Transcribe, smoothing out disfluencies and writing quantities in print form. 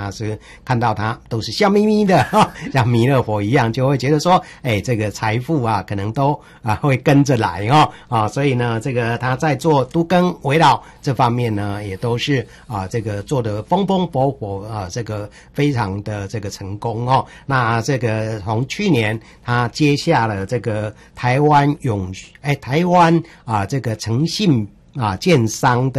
他是看到他都是笑眯眯的像弥勒佛一样，就会觉得说这个财富啊可能都会跟着来所以呢这个他在做都更围绕这方面呢也都是这个做得风风火火这个非常的这个成功那这个从去年他接下了这个台湾这个诚信建商的